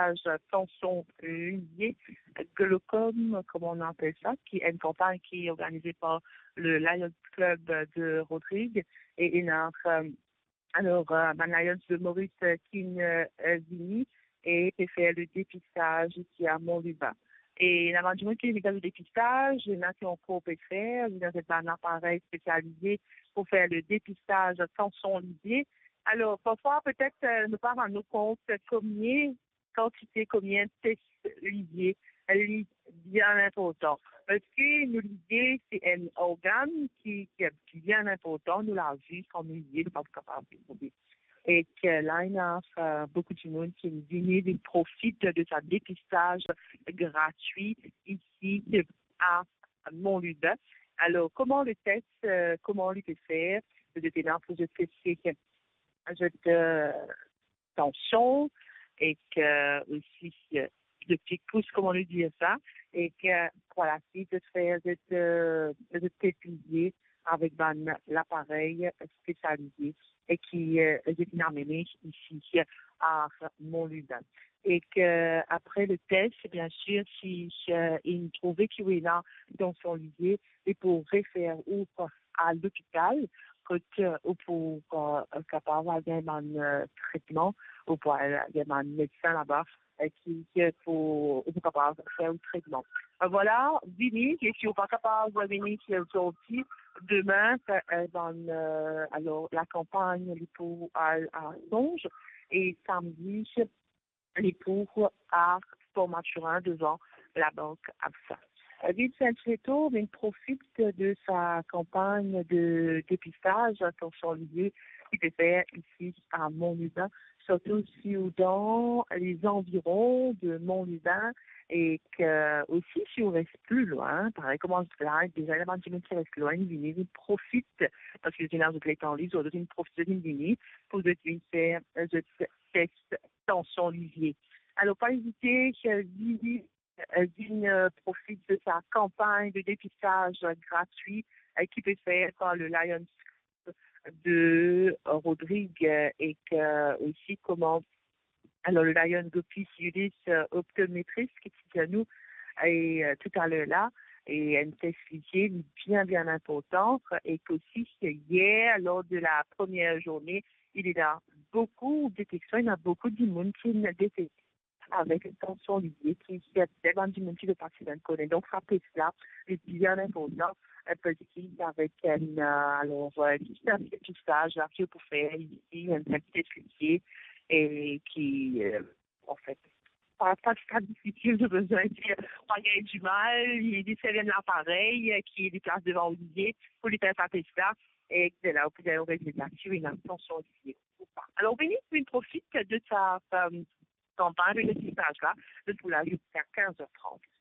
dépistage tension liée glaucome, comme on appelle ça, qui est une campagne qui est organisée par le Lions Club de Rodrigue et une autre, Lions de Maurice Kinvini et qui fait le dépistage ici à Montluba. Et la majorité qui est le dépistage, il y en a qui ont coopéré faire, il y a un appareil spécialisé pour faire le dépistage tension liée. Alors, parfois, peut-être ne pas rendre compte combien de tests liés bien important. Parce que nous, l'idée, c'est un organe qui est bien important. Nous l'avons vu comme lié, nous ne sommes pas capables de trouver. Et que là, il y a beaucoup de monde qui profite de ce dépistage gratuit ici à Montluba. Alors, comment le test, comment on le peut faire? Je vais là pour tester de tension et que aussi de petits pouces, comment on dit ça, et que pour la suite de faire de tester avec l'appareil spécialisé et qui est amené ici à Montluba. Et que après le test, bien sûr, si il trouvait qu'il est là dans son lié, il pourrait faire ou à l'hôpital pour capable d'avoir un traitement ou pour avoir un médecin là-bas qui pour capable de faire un traitement. Voilà, venez, et si vous pas capable de venir aujourd'hui, demain, alors la campagne les pour à Songe et samedi les pour à Port-Maturin devant la banque ABSA. Ville Saint-Tréto profite de sa campagne de dépistage dans son lieu qui peut faire ici à Montluba, surtout si dans les environs de Montluba et que aussi si on reste plus loin, pareil comme là, des éléments qui restent loin, ils profitent parce que les gens de en ligne, ils profitent d'une ligne pour faire des tests tension liée. Alors, pas hésiter, Vigne profite de sa campagne de dépistage gratuit qui peut faire par le Lions de Rodrigue et que aussi comment alors le Lion d'Office Ulysse optométriste qui est à nous et tout à l'heure là et un test lié bien important et qu'aussi hier lors de la première journée il y a beaucoup de détections, il y a beaucoup de monde qui ne détecte avec une tension liée qui est tellement du monde qui veut partir d'un connaît. Donc, ça peut là, est bien important, positif avec alors, juste un petit stage là, pour faire ici, un petit expliqué et qui, en fait, pas difficile, de besoin de dire, pas gagner du mal, il y a des séries de l'appareil qui est des places devant Olivier pour les faire là et de là, vous pouvez avoir des résultats sur une tension liée ou pas. Alors, Béni, il profite de sa campagne de dépistage là, de tout là jusqu'à 15h30.